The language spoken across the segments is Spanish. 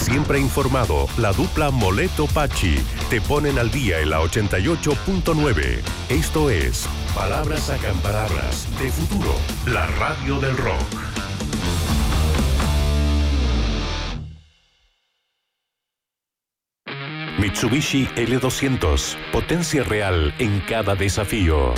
Siempre informado, la dupla Moleto-Pachi te ponen al día en la 88.9. Esto es Palabras Sacan Palabras de Futuro, la radio del rock. Mitsubishi L200, potencia real en cada desafío.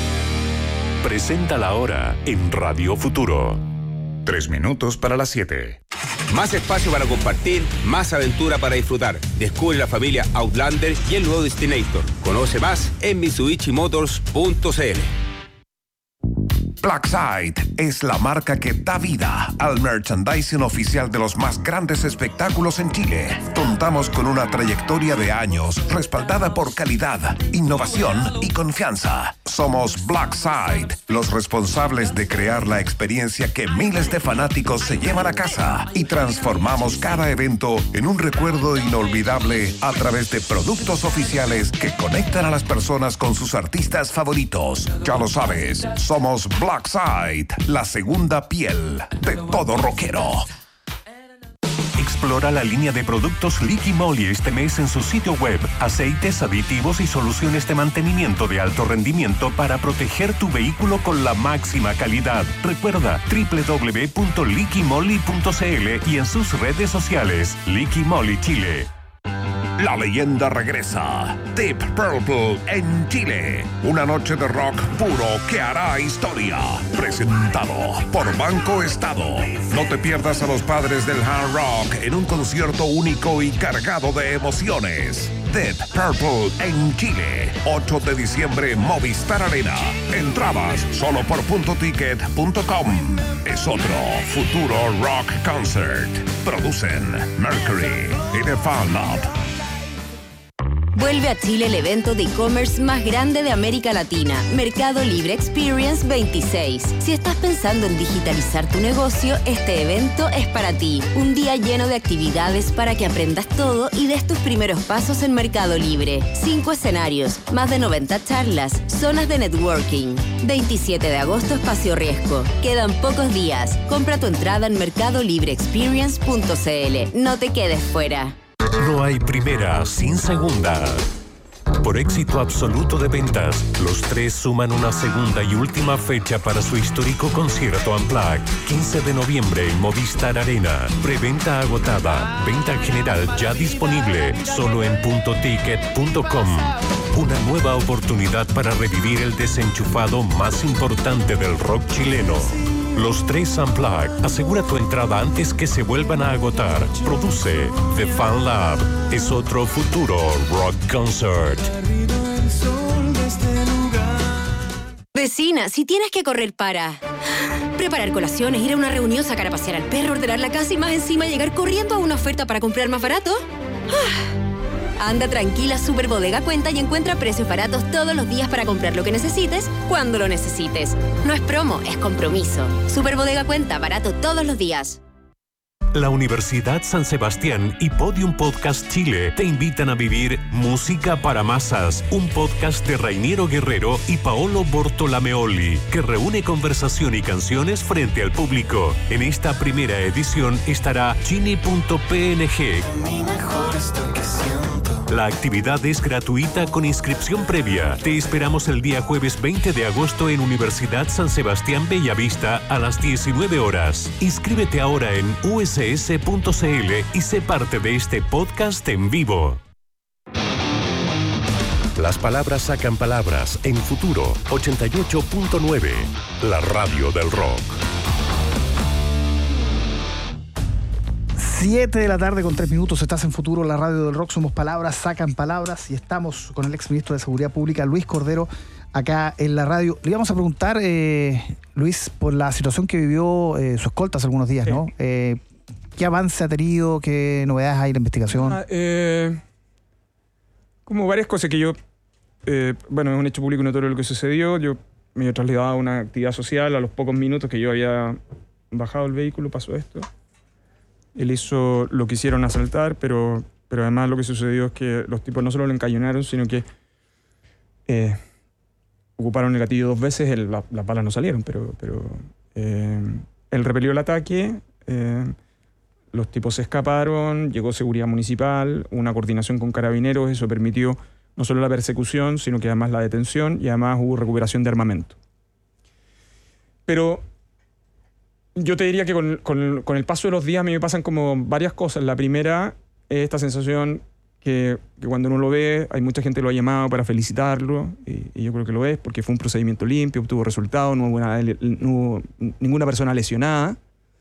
Presenta la hora en Radio Futuro. 3 minutos para las 7. Más espacio para compartir, más aventura para disfrutar. Descubre la familia Outlander y el nuevo Destinator. Conoce más en mitsubishimotors.cl. Blackside es la marca que da vida al merchandising oficial de los más grandes espectáculos en Chile. Contamos con una trayectoria de años respaldada por calidad, innovación y confianza. Somos Blackside, los responsables de crear la experiencia que miles de fanáticos se llevan a casa y transformamos cada evento en un recuerdo inolvidable a través de productos oficiales que conectan a las personas con sus artistas favoritos. Ya lo sabes, somos Blackside, la segunda piel de todo rockero. Explora la línea de productos Liqui Moly este mes en su sitio web. Aceites, aditivos y soluciones de mantenimiento de alto rendimiento para proteger tu vehículo con la máxima calidad. Recuerda www.liquimoly.cl y en sus redes sociales. Liqui Moly Chile. La leyenda regresa. Deep Purple en Chile. Una noche de rock puro que hará historia. Presentado por Banco Estado. No te pierdas a los padres del hard rock en un concierto único y cargado de emociones. Deep Purple en Chile. 8 de diciembre, Movistar Arena. Entradas solo por puntoticket.com. Es otro futuro rock concert. Producen Mercury y The Fan Lab. Vuelve a Chile el evento de e-commerce más grande de América Latina, Mercado Libre Experience 26. Si estás pensando en digitalizar tu negocio, este evento es para ti. Un día lleno de actividades para que aprendas todo y des tus primeros pasos en Mercado Libre. 5 escenarios, más de 90 charlas, zonas de networking. 27 de agosto, Espacio Riesgo. Quedan pocos días. Compra tu entrada en mercadolibreexperience.cl. No te quedes fuera. No hay primera sin segunda. Por éxito absoluto de ventas, los tres suman una segunda y última fecha para su histórico concierto Unplugged. 15 de noviembre en Movistar Arena. Preventa agotada. Venta general ya disponible. Solo en puntoticket.com. Una nueva oportunidad para revivir el desenchufado más importante del rock chileno. Los tres Unplugged. Asegura tu entrada antes que se vuelvan a agotar. Produce The Fan Lab. Es otro futuro rock concert. Vecina, si tienes que correr para preparar colaciones, ir a una reunión, sacar a pasear al perro, ordenar la casa y más encima llegar corriendo a una oferta para comprar más barato. Anda tranquila, Super Bodega cuenta y encuentra precios baratos todos los días para comprar lo que necesites, cuando lo necesites. No es promo, es compromiso. Super Bodega cuenta, barato todos los días. La Universidad San Sebastián y Podium Podcast Chile te invitan a vivir Música para Masas, un podcast de Rainiero Guerrero y Paolo Bortolameoli, que reúne conversación y canciones frente al público. En esta primera edición estará Chini.png. La actividad es gratuita con inscripción previa. Te esperamos el día jueves 20 de agosto en Universidad San Sebastián Bellavista a las 19 horas. Inscríbete ahora en uss.cl y sé parte de este podcast en vivo. Las palabras sacan palabras en Futuro 88.9, la radio del rock. 7 de la tarde con 3 minutos, estás en Futuro, la radio del rock. Somos Palabras Sacan Palabras y estamos con el exministro de Seguridad Pública, Luis Cordero, acá en la radio. Le íbamos a preguntar, Luis, por la situación que vivió su escolta hace algunos días, ¿no? ¿Qué avance ha tenido? ¿Qué novedades hay en la investigación? Como varias cosas que yo... bueno, es un hecho público notorio lo que sucedió. Yo me había trasladado a una actividad social. A los pocos minutos que yo había bajado el vehículo pasó esto. Él hizo... Lo quisieron asaltar, pero además lo que sucedió es que los tipos no solo lo encañonaron, sino que ocuparon el gatillo 2 veces. Las balas no salieron, pero él repelió el ataque. los tipos se escaparon, llegó seguridad municipal, una coordinación con carabineros, eso permitió no solo la persecución, sino que además la detención y además hubo recuperación de armamento. Pero yo te diría que con el paso de los días a mí me pasan como varias cosas. La primera es esta sensación que cuando uno lo ve, hay mucha gente que lo ha llamado para felicitarlo, y yo creo que lo es, porque fue un procedimiento limpio, obtuvo resultados, no hubo ninguna persona lesionada,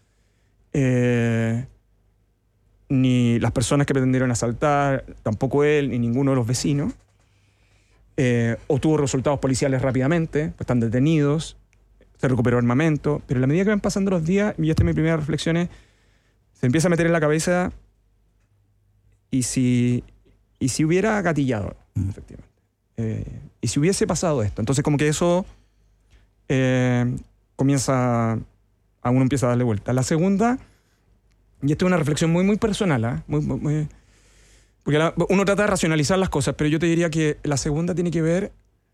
ni las personas que pretendieron asaltar, tampoco él, ni ninguno de los vecinos. Obtuvo resultados policiales rápidamente, pues están detenidos, se recuperó armamento, pero a la medida que van pasando los días, y esta es mi primera reflexión, se empieza a meter en la cabeza y si hubiera gatillado, efectivamente. Y si hubiese pasado esto. Entonces como que eso comienza, a uno empieza a darle vuelta. La segunda, y esta es una reflexión muy, muy personal, porque uno trata de racionalizar las cosas, pero yo te diría que la segunda tiene que ver,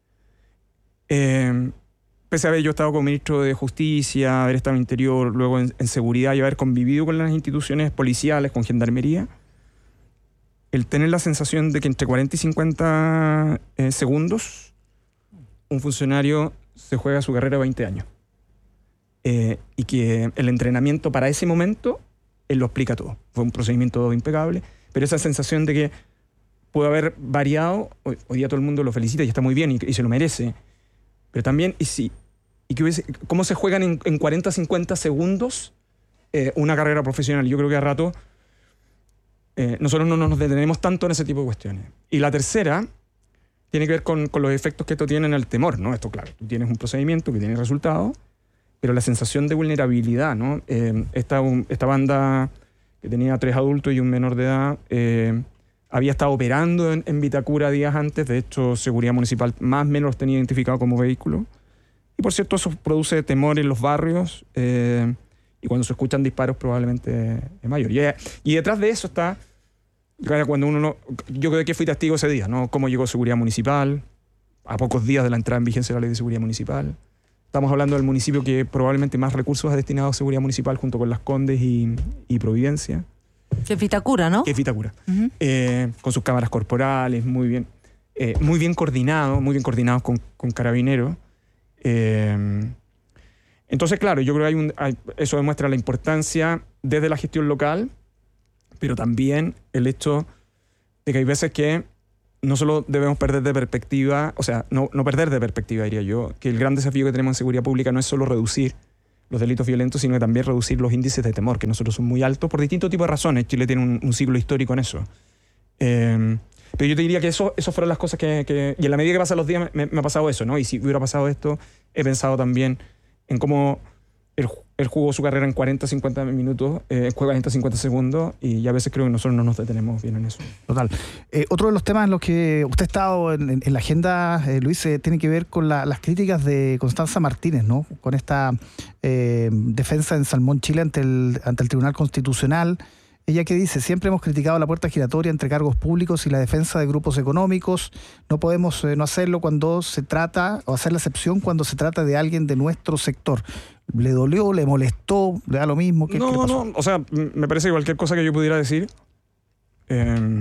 pese a haber yo estado como ministro de Justicia, haber estado en Interior, luego en Seguridad y haber convivido con las instituciones policiales, con Gendarmería, el tener la sensación de que entre 40 y 50 segundos un funcionario se juega su carrera 20 años. Y que el entrenamiento para ese momento, él lo explica todo. Fue un procedimiento impecable, pero esa sensación de que puede haber variado, hoy día todo el mundo lo felicita y está muy bien y se lo merece, pero también, ¿cómo se juegan en 40, 50 segundos una carrera profesional? Yo creo que a rato nosotros no nos detenemos tanto en ese tipo de cuestiones. Y la tercera tiene que ver con los efectos que esto tiene en el temor, ¿no? Esto, claro, tú tienes un procedimiento que tiene resultados, pero la sensación de vulnerabilidad, ¿no? Esta banda que tenía 3 adultos y un menor de edad había estado operando en Vitacura días antes. De hecho, Seguridad Municipal más o menos los tenía identificado como vehículo. Y por cierto, eso produce temor en los barrios, y cuando se escuchan disparos probablemente es mayor. Y detrás de eso está, cuando yo creo que fui testigo ese día, ¿no? Cómo llegó Seguridad Municipal, a pocos días de la entrada en vigencia de la Ley de Seguridad Municipal. Estamos hablando del municipio que probablemente más recursos ha destinado a Seguridad Municipal junto con Las Condes y Providencia. Que es Vitacura, ¿no? Que es Vitacura. Con sus cámaras corporales, muy bien coordinados con carabineros. Entonces, claro, yo creo que eso demuestra la importancia desde la gestión local, pero también el hecho de que hay veces que no solo debemos perder de perspectiva, o sea, no perder de perspectiva, diría yo, que el gran desafío que tenemos en seguridad pública no es solo reducir los delitos violentos, sino que también reducir los índices de temor, que nosotros son muy altos por distintos tipos de razones. Chile tiene un siglo histórico en eso. Pero yo te diría que eso fueron las cosas que... Y en la medida que pasan los días me ha pasado eso, ¿no? Y si hubiera pasado esto, he pensado también en cómo él jugó su carrera en 40, 50 minutos, 40, 50 segundos, y a veces creo que nosotros no nos detenemos bien en eso. Total. Otro de los temas en los que usted ha estado en la agenda, Luis, tiene que ver con las críticas de Constanza Martínez, ¿no? Con esta defensa en Salmón, Chile, ante el Tribunal Constitucional. Ella que dice: siempre hemos criticado la puerta giratoria entre cargos públicos y la defensa de grupos económicos. No podemos no hacerlo cuando se trata, o hacer la excepción cuando se trata de alguien de nuestro sector. ¿Le dolió, le molestó, le da lo mismo? ¿Qué le pasó? No, o sea, me parece que cualquier cosa que yo pudiera decir, yo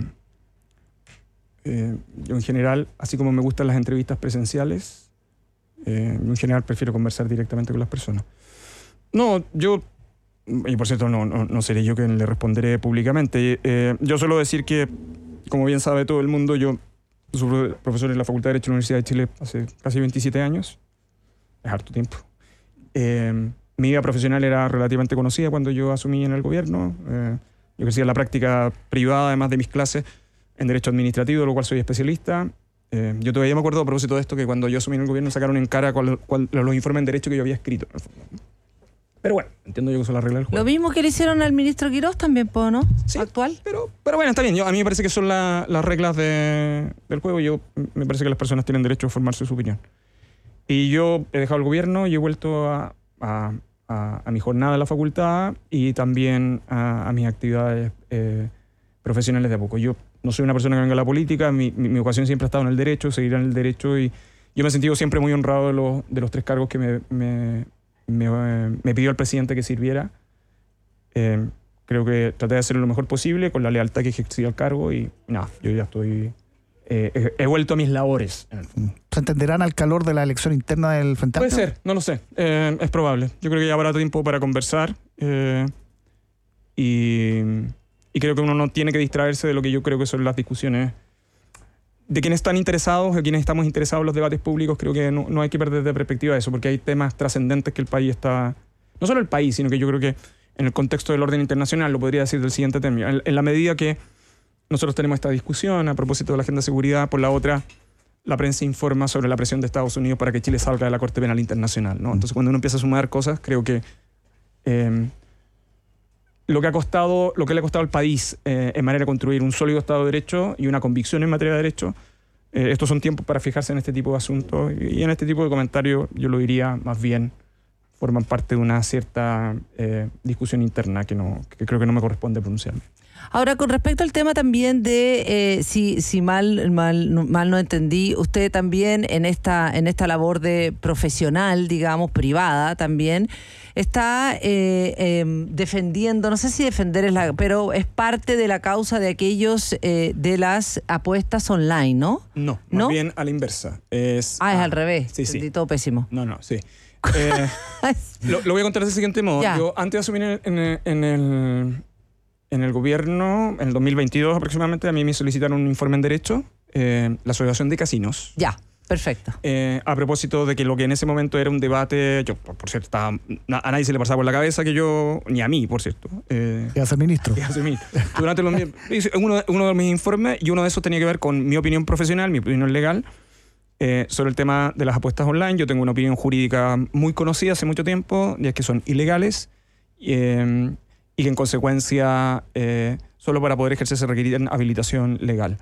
en general, así como me gustan las entrevistas presenciales, yo en general prefiero conversar directamente con las personas. No, y por cierto, no seré yo quien le responderé públicamente. Yo suelo decir que, como bien sabe todo el mundo, yo soy profesor en la Facultad de Derecho de la Universidad de Chile hace casi 27 años. Es harto tiempo. Mi vida profesional era relativamente conocida cuando yo asumí en el gobierno. Yo ejercía la práctica privada, además de mis clases, en Derecho Administrativo, de lo cual soy especialista. Yo todavía me acuerdo, a propósito de esto, que cuando yo asumí en el gobierno sacaron en cara los informes en Derecho que yo había escrito. Pero bueno, entiendo yo que son las reglas del juego. Lo mismo que le hicieron al ministro Quirós también, ¿no? Sí, actual. Pero bueno, está bien. A mí me parece que son las reglas del juego. Me parece que las personas tienen derecho a formarse su opinión. Y yo he dejado el gobierno y he vuelto a mi jornada en la facultad y también a mis actividades profesionales de a poco. Yo no soy una persona que venga a la política, mi vocación siempre ha estado en el derecho, seguirá en el derecho, y yo me he sentido siempre muy honrado de los 3 cargos que me pidió el presidente que sirviera. creo que traté de hacerlo lo mejor posible con la lealtad que ejercí al cargo y nada, yo ya estoy... he vuelto a mis labores. En el fondo. ¿Se entenderán al calor de la elección interna del Frente Puede Amplio? ser, no lo sé. Es probable. Yo creo que ya habrá tiempo para conversar y creo que uno no tiene que distraerse de lo que yo creo que son las discusiones de quienes están interesados, de quienes estamos interesados en los debates públicos. Creo que no hay que perder de perspectiva eso, porque hay temas trascendentes que el país está... No solo el país, sino que yo creo que en el contexto del orden internacional, lo podría decir del siguiente término. En la medida que nosotros tenemos esta discusión a propósito de la agenda de seguridad, por la otra, la prensa informa sobre la presión de Estados Unidos para que Chile salga de la Corte Penal Internacional, ¿no? Entonces, cuando uno empieza a sumar cosas, creo que lo que le ha costado al país en manera de construir un sólido Estado de Derecho y una convicción en materia de derecho, estos son tiempos para fijarse en este tipo de asuntos. Y en este tipo de comentarios, yo lo diría más bien, forman parte de una cierta discusión interna que creo que no me corresponde pronunciarme. Ahora, con respecto al tema también de, si mal no entendí, usted también en esta labor de profesional, digamos, privada también, está defendiendo, no sé si defender pero es parte de la causa de aquellos de las apuestas online, ¿no? No, más bien a la inversa. Es al revés. Sí, sí. Todo pésimo. No, sí. Lo voy a contar de ese siguiente modo. Ya. Yo antes de asumir en el gobierno, en el 2022 aproximadamente, a mí me solicitaron un informe en Derecho, la Asociación de Casinos. Ya, perfecto. A propósito de que lo que en ese momento era un debate, yo, por cierto, a nadie se le pasaba por la cabeza que yo, ni a mí, por cierto. ¿Qué hace el ministro? Durante hice uno de mis informes, y uno de esos tenía que ver con mi opinión profesional, mi opinión legal, sobre el tema de las apuestas online. Yo tengo una opinión jurídica muy conocida hace mucho tiempo, y es que son ilegales, y que en consecuencia solo para poder ejercer se requerían habilitación legal.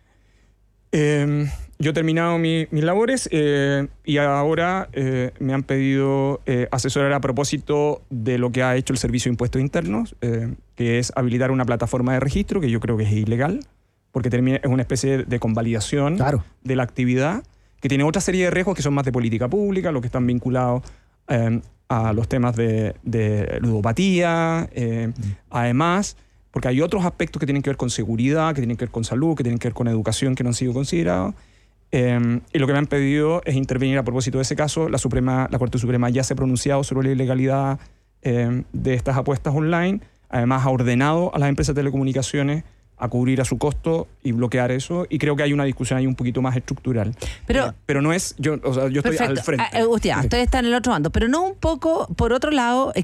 Yo he terminado mis labores y ahora me han pedido asesorar a propósito de lo que ha hecho el Servicio de Impuestos Internos, que es habilitar una plataforma de registro que yo creo que es ilegal, porque es una especie de convalidación de la actividad, que tiene otra serie de riesgos que son más de política pública, los que están vinculados a los temas de ludopatía, además, porque hay otros aspectos que tienen que ver con seguridad, que tienen que ver con salud, que tienen que ver con educación, que no han sido considerados. Y lo que me han pedido es intervenir a propósito de ese caso. La Corte Suprema ya se ha pronunciado sobre la ilegalidad de estas apuestas online. Además, ha ordenado a las empresas de telecomunicaciones a cubrir a su costo y bloquear eso, y creo que hay una discusión ahí un poquito más estructural. Pero no es, yo estoy al frente. Usted está en el otro bando, pero no un poco, por otro lado,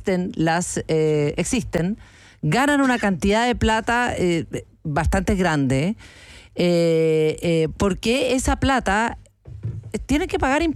ganan una cantidad de plata bastante grande, porque esa plata tiene que pagar impuestos.